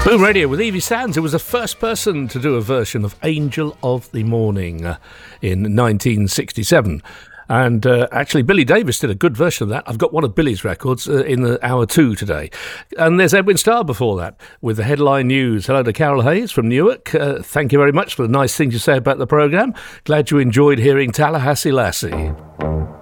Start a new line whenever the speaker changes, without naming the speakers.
Boom Radio with Evie Sands, who was the first person to do a version of Angel of the Morning in 1967. And actually, Billy Davis did a good version of that. I've got one of Billy's records in the hour 2 today. And there's Edwin Starr before that with the headline news. Hello to Carol Hayes from Newark. Thank you very much for the nice things you say about the programme. Glad you enjoyed hearing Tallahassee Lassie.